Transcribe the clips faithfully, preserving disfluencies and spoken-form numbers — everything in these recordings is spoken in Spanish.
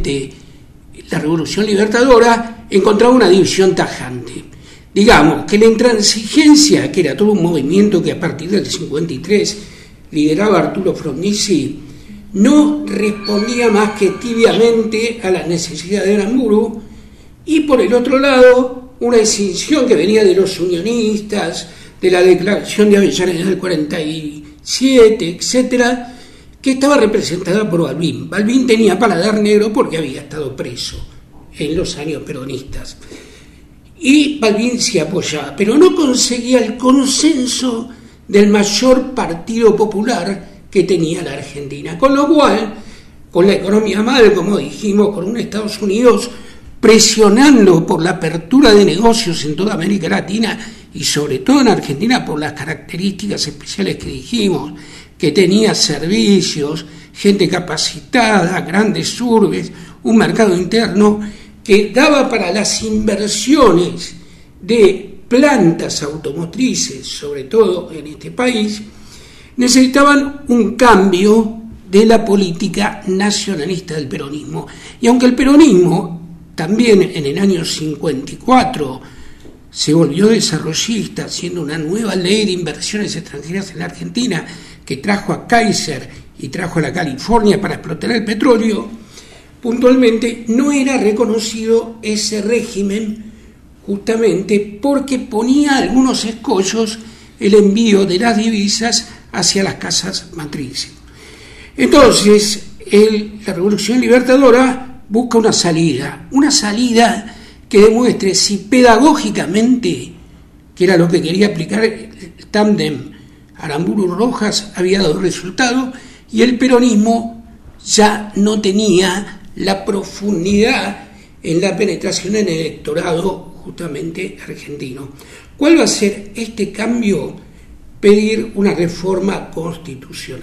durante la Revolución Libertadora, encontraba una división tajante. Digamos que la intransigencia, que era todo un movimiento que a partir del cincuenta y tres lideraba Arturo Frondizi, no respondía más que tibiamente a las necesidades de Aramburu, y por el otro lado, una escisión que venía de los unionistas, de la Declaración de Avellaneda del cuarenta y siete, etcétera, que estaba representada por Balbín. Balbín tenía paladar negro porque había estado preso en los años peronistas. Y Balbín se apoyaba, pero no conseguía el consenso del mayor partido popular que tenía la Argentina. Con lo cual, con la economía mal, como dijimos, con un Estados Unidos presionando por la apertura de negocios en toda América Latina y sobre todo en Argentina por las características especiales que dijimos, que tenía servicios, gente capacitada, grandes urbes, un mercado interno que daba para las inversiones de plantas automotrices, sobre todo en este país, necesitaban un cambio de la política nacionalista del peronismo. Y aunque el peronismo también en el año cincuenta y cuatro se volvió desarrollista, haciendo una nueva ley de inversiones extranjeras en la Argentina, que trajo a Kaiser y trajo a la California para explotar el petróleo, puntualmente no era reconocido ese régimen justamente porque ponía algunos escollos el envío de las divisas hacia las casas matrices. Entonces, el, la Revolución Libertadora busca una salida, una salida que demuestre si pedagógicamente, que era lo que quería aplicar el tándem Aramburu-Rojas, había dado resultado, y el peronismo ya no tenía la profundidad en la penetración en el electorado justamente argentino. ¿Cuál va a ser este cambio? Pedir una reforma constitucional.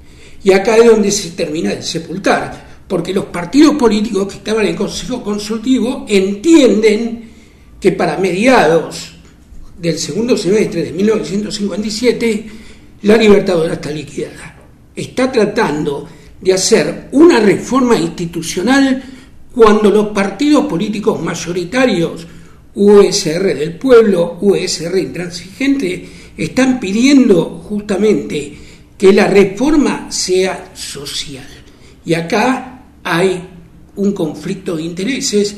Y acá es donde se termina de sepultar, porque los partidos políticos que estaban en el Consejo Consultivo entienden que para mediados del segundo semestre de mil novecientos cincuenta y siete la Libertadora está liquidada. Está tratando de hacer una reforma institucional cuando los partidos políticos mayoritarios, U S R del Pueblo, U S R Intransigente, están pidiendo justamente que la reforma sea social. Y acá hay un conflicto de intereses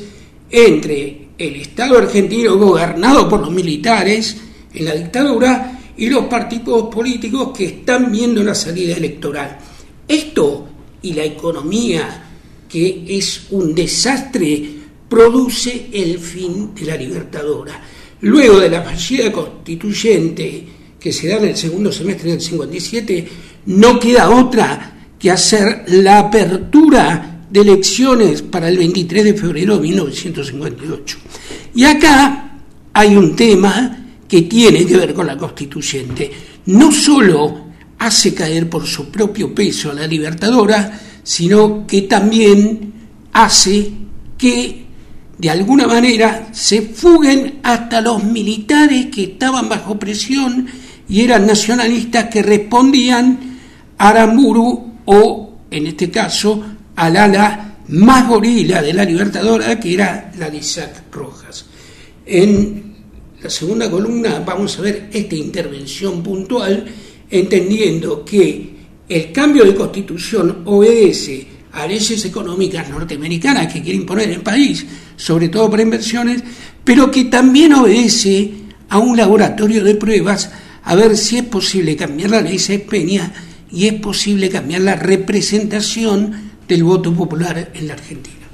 entre el Estado argentino gobernado por los militares en la dictadura y los partidos políticos que están viendo la salida electoral. Esto y la economía, que es un desastre, produce el fin de la Libertadora. Luego de la fallida constituyente que se da en el segundo semestre del cincuenta y siete, no queda otra que hacer la apertura de elecciones para el veintitrés de febrero de mil novecientos cincuenta y ocho. Y acá hay un tema que tiene que ver con la constituyente. No solo hace caer por su propio peso a la Libertadora, sino que también hace que de alguna manera se fuguen hasta los militares que estaban bajo presión y eran nacionalistas, que respondían a Aramburu o, en este caso, al ala más gorila de la Libertadora, que era la de Isaac Rojas. En la segunda columna vamos a ver esta intervención puntual, entendiendo que el cambio de constitución obedece a leyes económicas norteamericanas que quiere imponer el país, sobre todo para inversiones, pero que también obedece a un laboratorio de pruebas a ver si es posible cambiar la ley Sáenz Peña y es posible cambiar la representación del voto popular en la Argentina.